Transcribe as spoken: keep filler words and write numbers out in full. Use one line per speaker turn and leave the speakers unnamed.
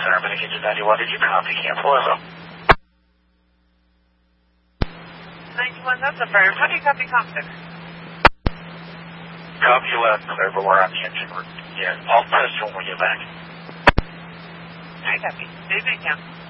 Center, Medicaid ninety-one. Did you copy Camp Palazzo?
ninety-one, that's a firm. How do you copy Comp six?
Copy eleven, clear, but we're on the engine. We're, yeah, I'll test when we get back.
I copy. Stay big, Camp.